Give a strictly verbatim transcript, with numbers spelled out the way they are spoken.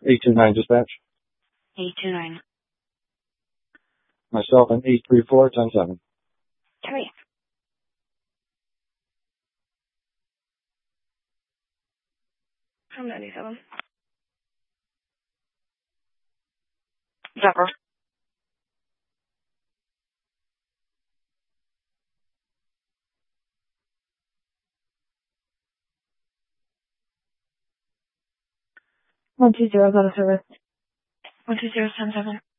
eight two nine dispatch. eight two nine. Myself and eight three four one zero seven. Three. I'm ninety-seven. Zucker. One two zero, go to service. One two zero, ten seven.